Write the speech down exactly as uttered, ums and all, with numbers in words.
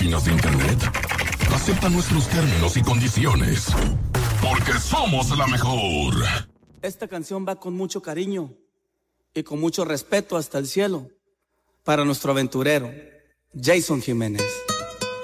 páginas de internet. Acepta nuestros términos y condiciones. Porque somos la mejor. Esta canción va con mucho cariño y con mucho respeto hasta el cielo para nuestro aventurero, Jason Jiménez.